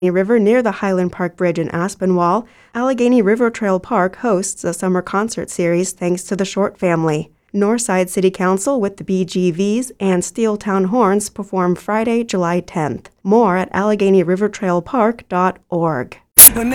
River near the Highland Park Bridge in Aspinwall, Allegheny River Trail Park hosts a summer concert series thanks to the Short family. Northside City Council with the BGVs and Steeltown Horns perform Friday, July 10th. More at AlleghenyRiverTrailPark.org.